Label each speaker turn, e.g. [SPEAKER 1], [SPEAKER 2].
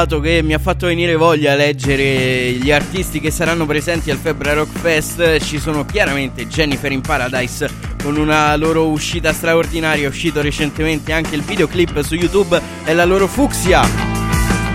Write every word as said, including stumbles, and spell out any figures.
[SPEAKER 1] che mi ha fatto venire voglia leggere gli artisti che saranno presenti al Febbre Rock Fest. Ci sono chiaramente Jennifer in Paradise con una loro uscita straordinaria, è uscito recentemente anche il videoclip su YouTube, è la loro Fucsia.